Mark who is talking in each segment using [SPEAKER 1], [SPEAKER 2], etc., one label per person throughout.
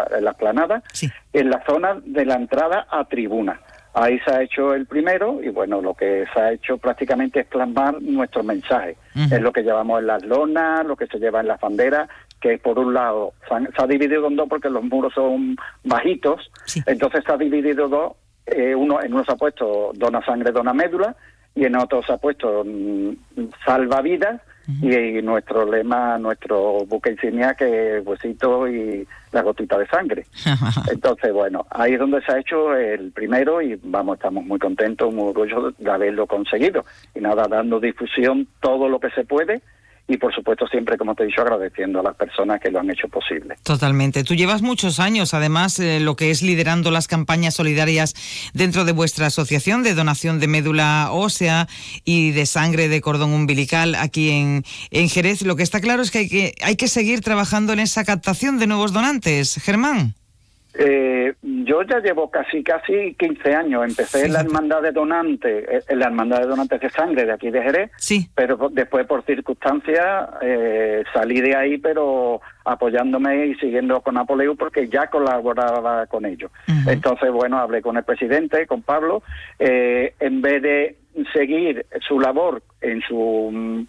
[SPEAKER 1] la explanada,
[SPEAKER 2] sí,
[SPEAKER 1] en la zona de la entrada a tribuna. Ahí se ha hecho el primero y bueno, lo que se ha hecho prácticamente es plasmar nuestro mensaje.
[SPEAKER 2] Uh-huh.
[SPEAKER 1] Es lo que llevamos en las lonas, lo que se lleva en las banderas, que por un lado se ha dividido en dos porque los muros son bajitos,
[SPEAKER 2] sí.
[SPEAKER 1] Entonces se ha dividido dos, en uno se ha puesto dona sangre, dona médula, y en otro se ha puesto salva vidas, uh-huh. Y nuestro lema, nuestro buque insignia, que es huesito y la gotita de sangre. Entonces, bueno, ahí es donde se ha hecho el primero y estamos muy contentos, muy orgullosos de haberlo conseguido. Y nada, dando difusión todo lo que se puede. Y, por supuesto, siempre, como te he dicho, agradeciendo a las personas que lo han hecho posible.
[SPEAKER 2] Totalmente. Tú llevas muchos años, además, lo que es liderando las campañas solidarias dentro de vuestra asociación de donación de médula ósea y de sangre de cordón umbilical aquí en Jerez. Lo que está claro es que hay que seguir trabajando en esa captación de nuevos donantes. Germán.
[SPEAKER 1] Yo ya llevo casi 15 años. Empecé en la hermandad de donantes, de sangre de aquí de Jerez,
[SPEAKER 2] sí.
[SPEAKER 1] Pero después por circunstancias salí de ahí, pero apoyándome y siguiendo con Apoleu porque ya colaboraba con ellos. Uh-huh. Entonces, bueno, hablé con el presidente, con Pablo, en vez de seguir su labor en su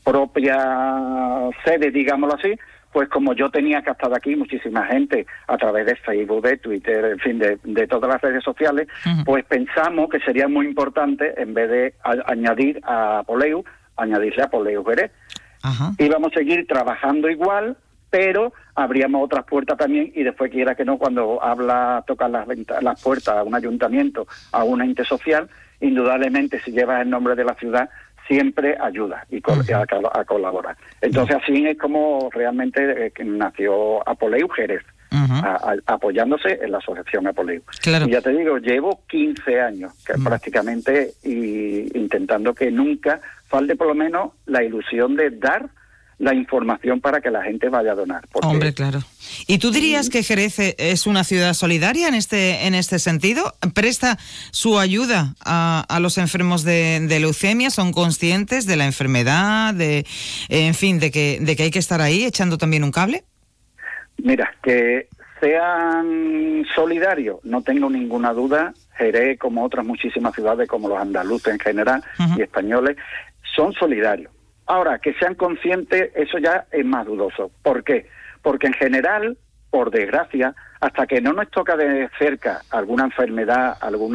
[SPEAKER 1] propia sede, digámoslo así, pues como yo tenía captada aquí muchísima gente a través de Facebook, de Twitter, en fin, de todas las redes sociales, uh-huh. Pues pensamos que sería muy importante, en vez de añadirle a Apoleu Jerez.
[SPEAKER 2] Uh-huh.
[SPEAKER 1] Íbamos a seguir trabajando igual, pero abríamos otras puertas también, y después, quiera que no, cuando tocan las puertas a un ayuntamiento, a un ente social, indudablemente si llevas el nombre de la ciudad, siempre ayuda y a colaborar. Entonces, así es como realmente nació Apoleu Jerez, uh-huh. Apoyándose en la asociación Apoleu.
[SPEAKER 2] Claro.
[SPEAKER 1] Y ya te digo, llevo 15 años prácticamente intentando que nunca falte por lo menos la ilusión de dar la información para que la gente vaya a donar.
[SPEAKER 2] Hombre, claro. ¿Y tú dirías que Jerez es una ciudad solidaria en este sentido? ¿Presta su ayuda a los enfermos de leucemia? ¿Son conscientes de la enfermedad, de que hay que estar ahí echando también un cable?
[SPEAKER 1] Mira, que sean solidarios, no tengo ninguna duda. Jerez, como otras muchísimas ciudades, como los andaluces en general, uh-huh. Y españoles, son solidarios. Ahora, que sean conscientes, eso ya es más dudoso. ¿Por qué? Porque en general, por desgracia, hasta que no nos toca de cerca alguna enfermedad,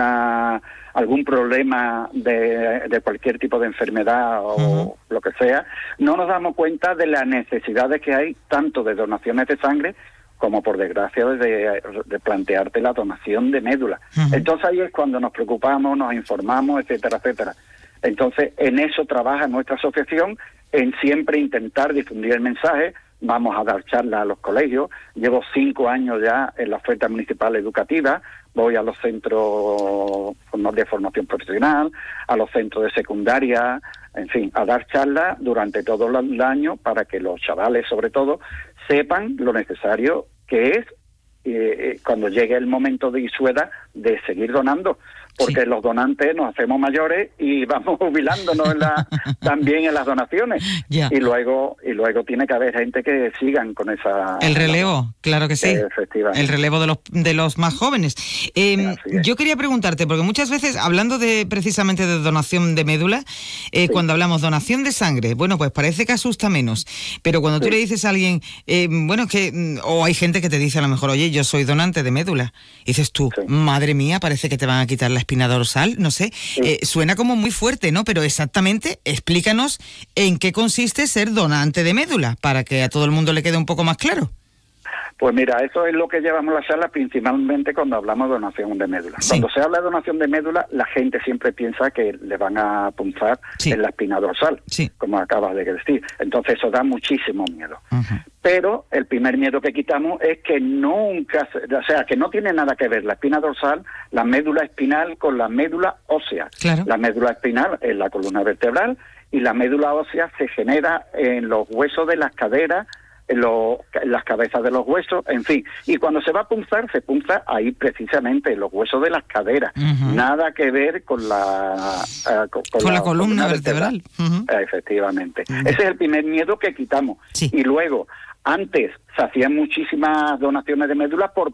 [SPEAKER 1] algún problema de cualquier tipo de enfermedad o uh-huh. Lo que sea, no nos damos cuenta de las necesidades que hay, tanto de donaciones de sangre, como por desgracia de plantearte la donación de médula. Uh-huh. Entonces ahí es cuando nos preocupamos, nos informamos, etcétera, etcétera. Entonces, en eso trabaja nuestra asociación, en siempre intentar difundir el mensaje. Vamos a dar charlas a los colegios. Llevo 5 años ya en la oferta municipal educativa. Voy a los centros de formación profesional, a los centros de secundaria, en fin, a dar charlas durante todo el año para que los chavales, sobre todo, sepan lo necesario que es cuando llegue el momento de su edad de seguir donando. Porque sí. Los donantes nos hacemos mayores y vamos jubilándonos también en las donaciones.
[SPEAKER 2] Yeah.
[SPEAKER 1] Y luego tiene que haber gente que sigan con esa...
[SPEAKER 2] El relevo, claro que sí.
[SPEAKER 1] Efectivamente.
[SPEAKER 2] El relevo de los más jóvenes. Yo quería preguntarte, porque muchas veces, hablando precisamente de donación de médula, sí. Cuando hablamos donación de sangre, bueno, pues parece que asusta menos. Pero cuando tú le dices a alguien, o hay gente que te dice a lo mejor, oye, yo soy donante de médula. Y dices tú, sí. Madre mía, parece que te van a quitar la espina dorsal, no sé, sí. Suena como muy fuerte, ¿no? Pero exactamente, explícanos en qué consiste ser donante de médula, para que a todo el mundo le quede un poco más claro.
[SPEAKER 1] Pues mira, eso es lo que llevamos la charla principalmente cuando hablamos de donación de médula. Sí. Cuando se habla de donación de médula, la gente siempre piensa que le van a punzar sí. En la espina dorsal, sí. Como acabas de decir. Entonces eso da muchísimo miedo. Uh-huh. Pero el primer miedo que quitamos es que que no tiene nada que ver la espina dorsal, la médula espinal con la médula ósea.
[SPEAKER 2] Claro.
[SPEAKER 1] La médula espinal es la columna vertebral y la médula ósea se genera en los huesos de las caderas, en las cabezas de los huesos, en fin. Y cuando se va a punzar, se punza ahí precisamente, en los huesos de las caderas. Uh-huh. Nada que ver con la
[SPEAKER 2] columna vertebral. Uh-huh.
[SPEAKER 1] Efectivamente. Uh-huh. Ese es el primer miedo que quitamos.
[SPEAKER 2] Sí.
[SPEAKER 1] Y luego, antes se hacían muchísimas donaciones de médula por